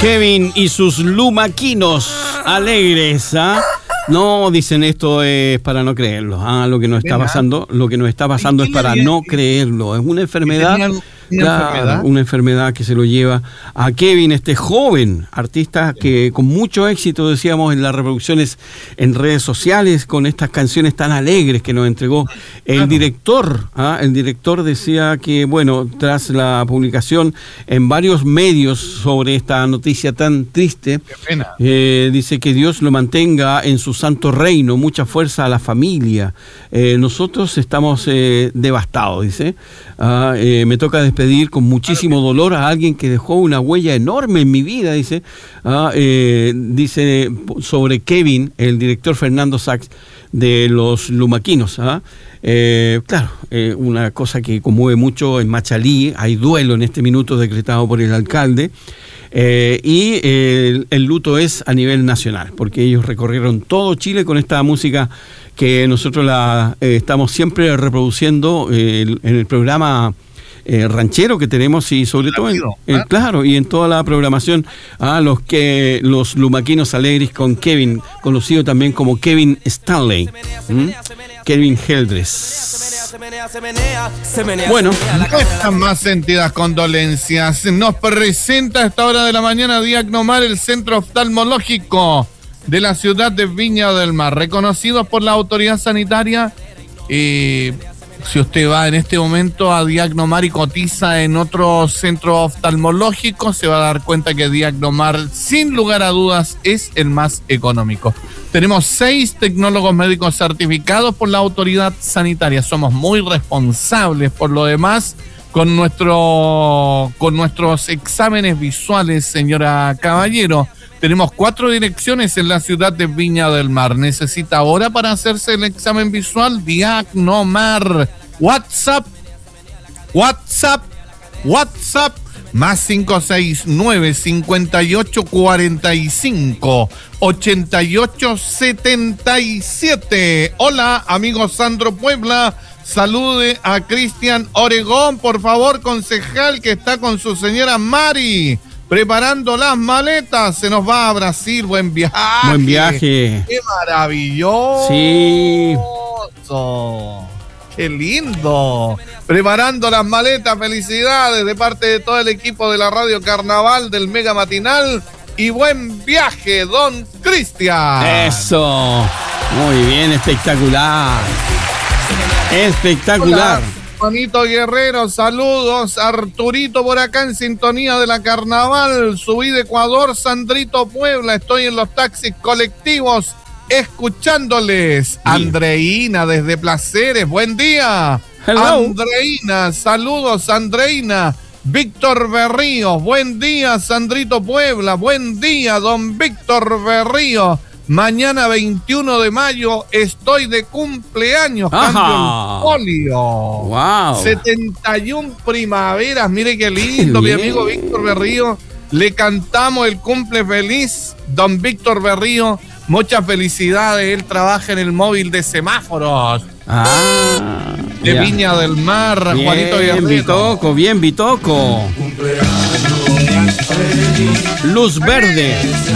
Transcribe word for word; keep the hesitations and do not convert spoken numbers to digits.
Kevin y sus lumaquinos alegres, ¿ah? No, dicen esto es para no creerlo. Ah, lo que nos está pasando, lo que nos está pasando es para no creerlo. Es una enfermedad, ¿Una claro, enfermedad? una enfermedad que se lo lleva a Kevin, este joven artista que con mucho éxito, decíamos, en las reproducciones en redes sociales, con estas canciones tan alegres que nos entregó el Claro. director. ¿ah? El director decía que, bueno, tras la publicación en varios medios sobre esta noticia tan triste, Qué pena. eh, dice que Dios lo mantenga en su santo reino, mucha fuerza a la familia. Eh, nosotros estamos eh, devastados, dice. Ah, eh, me toca despedir con muchísimo dolor a alguien que dejó una huella enorme en mi vida, dice. Ah, eh, dice sobre Kevin, el director Fernando Sachs de los Lumaquinos. ¿ah? Eh, claro, eh, una cosa que conmueve mucho en Machalí. Hay duelo en este minuto decretado por el alcalde. Eh, y eh, el, el luto es a nivel nacional, porque ellos recorrieron todo Chile con esta música que nosotros la eh, estamos siempre reproduciendo eh, en el programa eh, ranchero que tenemos, y sobre todo en, en, claro, y en toda la programación a los que los lumaquinos alegres con Kevin, conocido también como Kevin Stanley, ¿Mm? Kevin Heldress. Bueno, Nuestras más sentidas condolencias. Nos presenta a esta hora de la mañana Diagnomar, el centro oftalmológico de la ciudad de Viña del Mar, reconocidos por la autoridad sanitaria. Eh, si usted va en este momento a Diagnomar y cotiza en otro centro oftalmológico, se va a dar cuenta que Diagnomar, sin lugar a dudas, es el más económico. Tenemos seis tecnólogos médicos certificados por la autoridad sanitaria. Somos muy responsables, por lo demás, con nuestro, con nuestros exámenes visuales, señora Caballero. Tenemos cuatro direcciones en la ciudad de Viña del Mar. ¿Necesita ahora para hacerse el examen visual? Diagnomar. WhatsApp. WhatsApp. WhatsApp. Más cinco seis nueve, cincuenta y ocho cuarenta y cinco, ochenta y ocho setenta y siete. Hola, amigo Sandro Puebla. Salude a Cristian Oregón, por favor, concejal, que está con su señora Mari preparando las maletas. Se nos va a Brasil. Buen viaje. Buen viaje. Qué maravilloso. Sí. Qué lindo. Preparando las maletas. Felicidades de parte de todo el equipo de la Radio Carnaval del Mega Matinal. Y buen viaje, don Cristian. Eso. Muy bien, espectacular. Espectacular. Hola, Juanito Guerrero, saludos. Arturito por acá en sintonía de la Carnaval. Subí de Ecuador, Sandrito Puebla. Estoy en los taxis colectivos escuchándoles. Bien. Andreina desde Placeres, buen día. Hello. Andreina, saludos Andreina. Víctor Berrío, buen día Sandrito Puebla, buen día don Víctor Berrío. Mañana veintiuno de mayo estoy de cumpleaños. Ajá. Cambio el folio. Wow. setenta y uno primaveras, mire qué lindo, Qué mi bien. amigo Víctor Berrío. Le cantamos el cumple feliz, don Víctor Berrío. Muchas felicidades, él trabaja en el móvil de semáforos. Ah, de ya. Viña del Mar, Bien, Juanito Guerrero. Bitoco, bien, Bitoco. Luz verde.